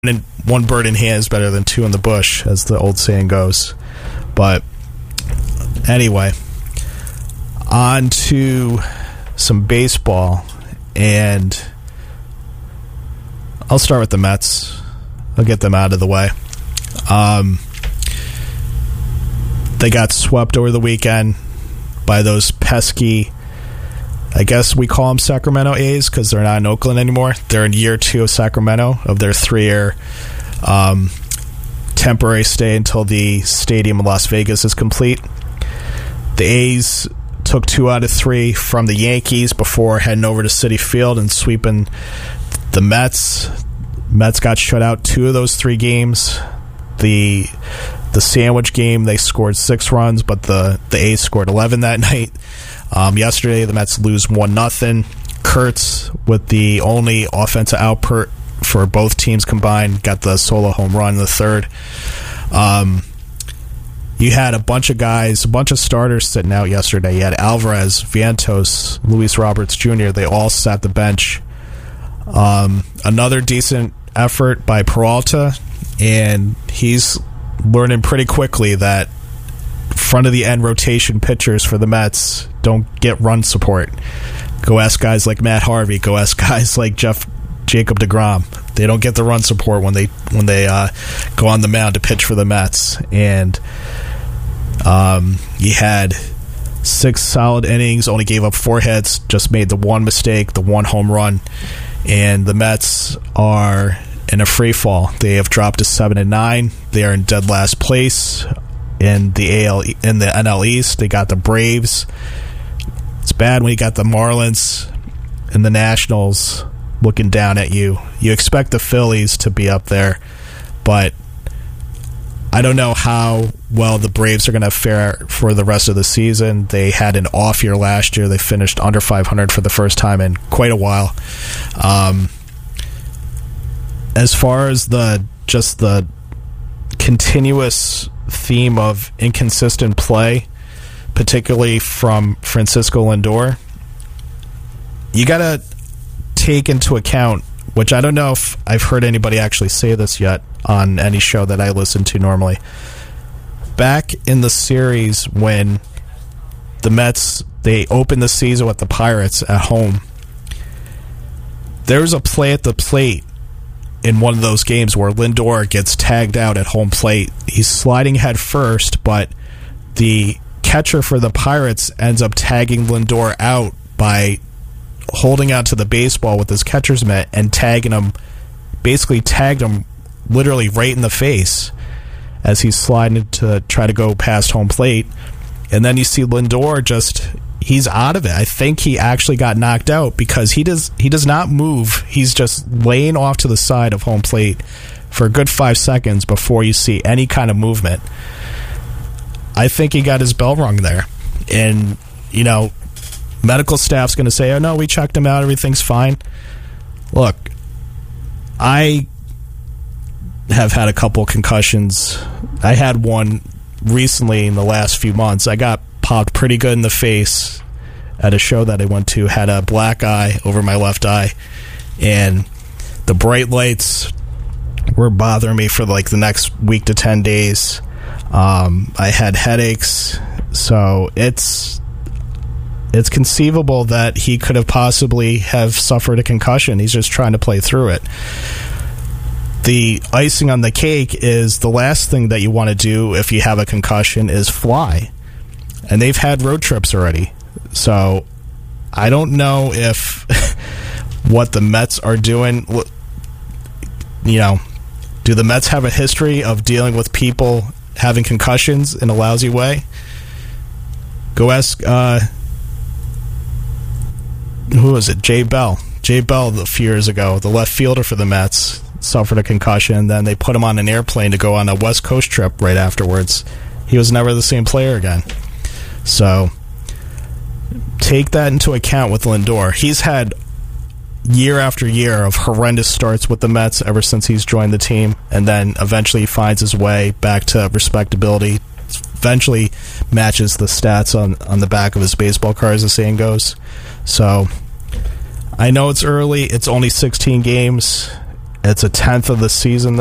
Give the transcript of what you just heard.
one bird in hand is better than two in the bush, as the old saying goes. But anyway, on to some baseball, and I'll start with the Mets. I'll get them out of the way. They got swept over the weekend by those pesky, I guess we call them Sacramento A's because they're not in Oakland anymore. They're in year 2 of Sacramento of their 3-year temporary stay until the stadium in Las Vegas is complete. The A's took 2 out of 3 from the Yankees before heading over to Citi Field and sweeping the Mets. Mets got shut out 2 of those 3 games. The sandwich game, they scored 6 runs, but the A's scored 11 that night. Yesterday, the Mets lose 1-0. Kurtz, with the only offensive output for both teams combined, got the solo home run in the third. You had a bunch of guys, a bunch of starters sitting out yesterday. You had Alvarez, Vientos, Luis Roberts Jr. They all sat the bench. Another decent effort by Peralta, and he's learning pretty quickly that front of the end rotation pitchers for the Mets don't get run support. Go ask guys like Matt Harvey. Go ask guys like Jacob deGrom. They don't get the run support when they go on the mound to pitch for the Mets. And you had 6 solid innings, only gave up 4 hits, just made the 1 mistake, the 1 home run, and the Mets are in a free fall. They have dropped to 7-9. They are in dead last place in the NL East. They got the Braves. It's bad when you got the Marlins and the Nationals looking down at you. You expect the Phillies to be up there, but I don't know how well the Braves are going to fare for the rest of the season. They had an off year last year. They finished under 500 for the first time in quite a while. As far as the continuous theme of inconsistent play, particularly from Francisco Lindor, you got to take into account, which I don't know if I've heard anybody actually say this yet on any show that I listen to normally. Back in the series when the Mets, they opened the season with the Pirates at home, there was a play at the plate in one of those games where Lindor gets tagged out at home plate. He's sliding head first, but the catcher for the Pirates ends up tagging Lindor out by holding out to the baseball with his catcher's mitt and tagged him literally right in the face as he's sliding to try to go past home plate. And then you see Lindor he's out of it. I think he actually got knocked out because he does not move. He's just laying off to the side of home plate for a good 5 seconds before you see any kind of movement. I think he got his bell rung there. And, medical staff's going to say, oh, no, we checked him out. Everything's fine. Look, I have had a couple concussions. I had one recently in the last few months. I got popped pretty good in the face at a show that I went to, had a black eye over my left eye, and the bright lights were bothering me for the next week to 10 days. I had headaches, so it's conceivable that he could have possibly have suffered a concussion. He's just trying to play through it. The icing on the cake is the last thing that you want to do if you have a concussion is fly. And they've had road trips already. So I don't know if what the Mets are doing, do the Mets have a history of dealing with people having concussions in a lousy way? Go ask, who was it? Jay Bell. Jay Bell, a few years ago, the left fielder for the Mets, suffered a concussion. Then they put him on an airplane to go on a West Coast trip right afterwards. He was never the same player again. So take that into account with Lindor. He's had year after year of horrendous starts with the Mets ever since he's joined the team, and then eventually finds his way back to respectability, eventually matches the stats on the back of his baseball card, as the saying goes. So I know it's early. It's only 16 games. It's a 10th of the season,